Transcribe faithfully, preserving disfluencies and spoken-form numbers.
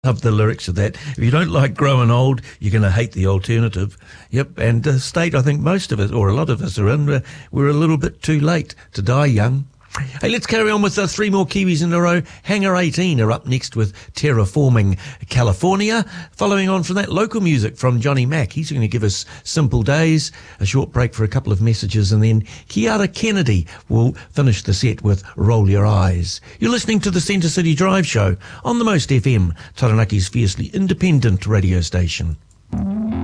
Love the lyrics of that. If you don't like growing old, you're going to hate the alternative. Yep, and the state I think most of us, or a lot of us are in, we're, we're a little bit too late to die young. Hey, let's carry on with uh, three more Kiwis in a row. Hangar eighteen are up next with Terraforming California. Following on from that, local music from Johnny Mack. He's going to give us Simple Days, a short break for a couple of messages, and then Kiara Kennedy will finish the set with Roll Your Eyes. You're listening to the Centre City Drive Show on the Most F M, Taranaki's fiercely independent radio station.